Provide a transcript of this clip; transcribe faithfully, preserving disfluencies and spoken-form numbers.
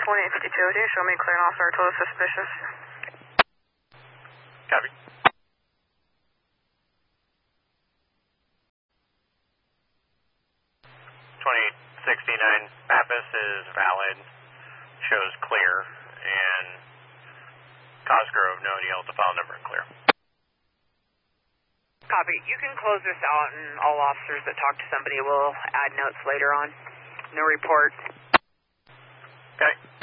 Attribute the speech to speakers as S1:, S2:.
S1: twenty-eight fifty-two, do you show me clear and officer totally suspicious?
S2: Copy. twenty-eight sixty-nine, Pappas is valid, shows clear, and Cosgrove, no Neil, the file number clear.
S3: Copy. You can close this out, and all officers that talk to somebody will add notes later on. No report.
S2: Okay.